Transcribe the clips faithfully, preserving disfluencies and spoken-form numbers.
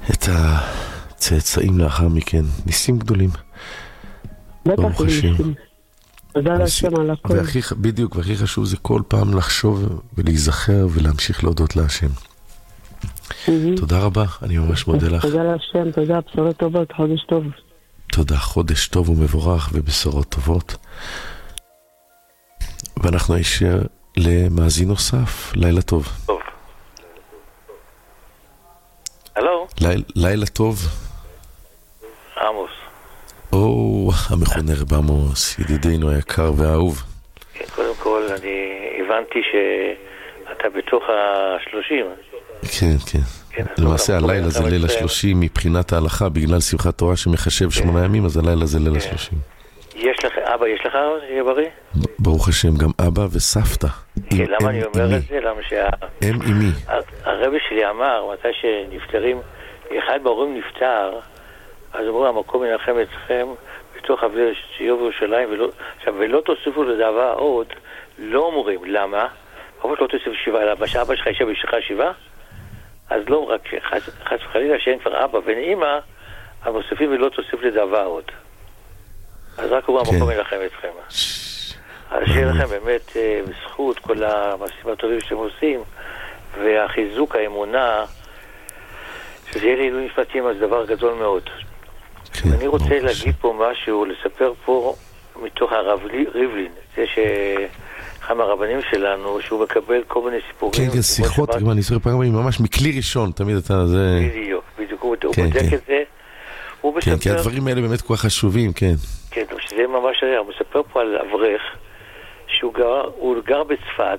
את הצאצאים לאחר מכן. ניסים גדולים. בטח ניסים. תודה להשם על הכל. בדיוק, והכי חשוב זה כל פעם לחשוב ולהיזכר ולהמשיך להודות להשם. תודה רבה, אני ממש מודה לך. תודה להשם, תודה, בשורות טובות, חודש טוב. תודה, חודש טוב ומבורך ובשורות טובות. ואנחנו נשאר למאזין נוסף. לילה טוב. טוב. הלו? לילה טוב. עמוס. או, המכונר בעמוס, ידידינו היקר והאהוב. קודם כל, אני הבנתי שאתה בתוך השלושים. כן, כן. למעשה הלילה זה ליל השלושים מבחינת ההלכה, בגלל שמחת תורה שמחשב שמונה ימים, אז הלילה זה ליל השלושים. יש לך, אבא, יש לך, יהיה בריא? ברוך השם, גם אבא וסבתא. כן, למה אני אומר את זה? למה שה... הם אימי. הרבי שלי אמר, מתי שנפטרים, אחד בהורים נפטר, אז אמרו, המקום ינחם אתכם בתוך אבלי ציור וירושלים, עכשיו, ולא תוסיפו לדבר עוד, לא אומרים, למה? אבל לא תוסיף שבעה, למה שאבא שלך יישב בשבילך שבעה? אז לא, רק חס וחלילה שאין כבר אבא ואמא, המוסיפים ולא תוסיף לדבר עוד. אז רק הוא המקום ינחם אתכם. אז שיהיה לכם באמת בזכות כל המעשים הטובים שאתם עושים, והחיזוק האמונה, שזה יהיה לעילוי נשמתים, אז דבר גדול מאוד. אני רוצה להגיד פה משהו, לספר פה מתוך הרב ריבלין, זה שאחד מהרבנים שלנו, שהוא מקבל כל מיני סיפורים. כן, כן, שיחות, אני אספר פעם, ממש מכלי ראשון, תמיד אתה זה... בדיוק, בדיוק, הוא בודק את זה. כן, כי הדברים האלה באמת כל כך חשובים, כן. כן, שזה ממש היה, הוא מספר פה על אברך, שהוא גר, הוא גר בצפת,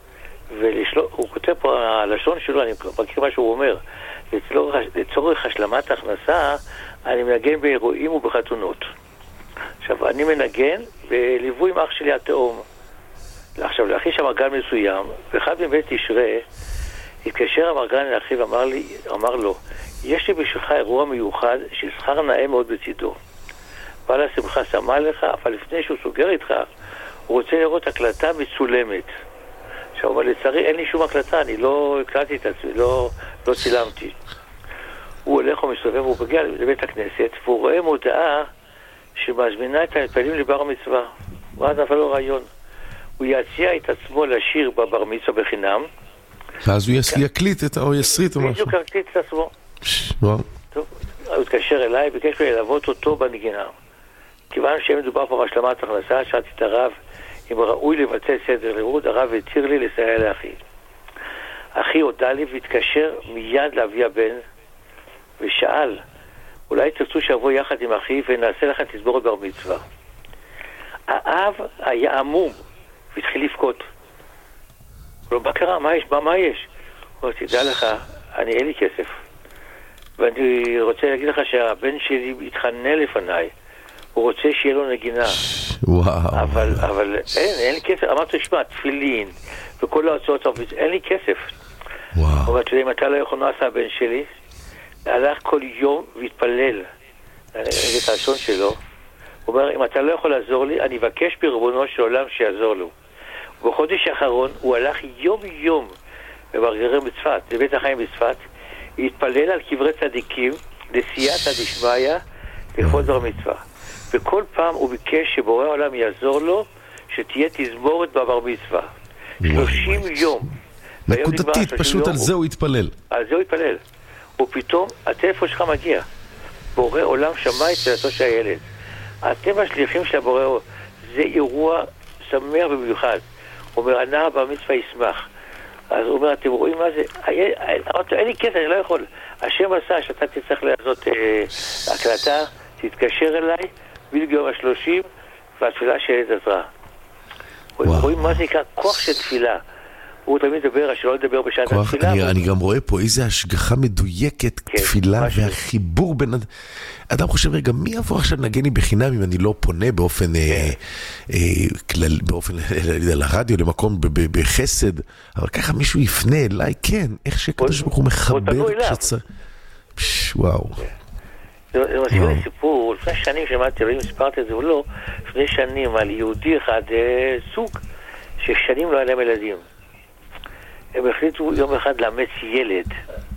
והוא כותב פה, הלשון שלו, אני מכיר מה שהוא אומר, לצורך השלמת הכנסה, אני מנגן באירועים ובחתונות. עכשיו, אני מנגן בליווי עם אח שלי התאום. עכשיו, לאחי שהמרגן מסוים, ואחד מבית תשרה, התקשר המרגן לאחיו ואמר לי, אמר לו, יש לי בשבילך אירוע מיוחד של שכר נאה מאוד בצידו. בעל השמחה שמה לך, אבל לפני שהוא סוגר איתך, הוא רוצה לראות הקלטה מצולמת. עכשיו, אבל לצערי אין לי שום הקלטה, אני לא הקלטתי את עצמי, לא, לא צילמתי. הוא הולך ומסתובב, הוא מגיע לבית הכנסת, והוא רואה מודעה שמזמינה את המתפללים לבר מצווה. ואז אבל לא רעיון. הוא יציע את עצמו לשיר בבר מצווה בחינם. ואז הוא יקליט את, או יסריט או משהו. בדיוק יקליט את עצמו. וואו. טוב, הוא התקשר אליי, ביקש לי ללוות אותו בנגינה. כיוון שמדובר פה בהשלמת הכנסה, שאלתי את הרב, אם ראוי לבצע סדר לימוד, הרב התיר לי לסייע לאחי. אחי הודע לי והתקשר מיד לאבי הבן, ושאל, אולי תרצו שיבוא יחד עם אחי ונעשה לכם תסבורת בר מצווה. האב היה עמום, והתחיל לבכות. הוא לא, מה קרה? מה יש? מה, מה יש? הוא אומר, תדע לך, אני אין לי כסף. ואני רוצה להגיד לך שהבן שלי התחנן לפניי. הוא רוצה שיהיה לו נגינה. וואו. אבל, אבל אין, אין לי כסף. אמרתי, שמע, תפילין, וכל ההוצאות, אין לי כסף. וואו. הוא אומר, תדע, אם אתה לא יכול לעשות הבן שלי, הלך כל יום והתפלל. אני אגיד את הלשון שלו. הוא אומר, אם אתה לא יכול לעזור לי, אני אבקש בריבונו של עולם שיעזור לו. ובחודש האחרון הוא הלך יום יום בברגרים בצפת, בבית החיים בצפת, התפלל על קברי צדיקים, לסייעתא דשמיא, לכבוד בר מצווה. וכל פעם הוא ביקש שבורא העולם יעזור לו, שתהיה תזמורת בבר מצווה. שלושים יום. נקודתית, פשוט על זה הוא התפלל. על זה הוא התפלל. ופתאום הטלפון שלך מגיע. בורא עולם שמע את תפילתו של הילד. אתם השליחים של הבורא, זה אירוע שמח במיוחד. הוא אומר, הנער בר מצווה ישמח. אז הוא אומר, אתם רואים מה זה? אין לי כסף, אני לא יכול. השם עשה שאתה תצטרך לעשות הקלטה, תתקשר אליי, בדיוק יום השלושים, והתפילה של ילד עזרה. רואים מה זה נקרא? כוח של תפילה. הוא תמיד מדבר, שלא לדבר בשעת התפילה. אני גם רואה פה איזו השגחה מדויקת, תפילה והחיבור בין... אדם חושב, רגע, מי יבוא עכשיו לנגן לי בחינם אם אני לא פונה באופן כלל, באופן לרדיו, למקום בחסד, אבל ככה מישהו יפנה אליי, כן, איך שקדוש ברוך הוא מחבר כשצר... וואו. זה מסביר לי סיפור, לפני שנים שמעתי, לא אם הספרתי את זה או לא, לפני שנים על יהודי אחד, סוג, ששנים לא היה להם ילדים. הם החליטו יום אחד לאמץ ילד,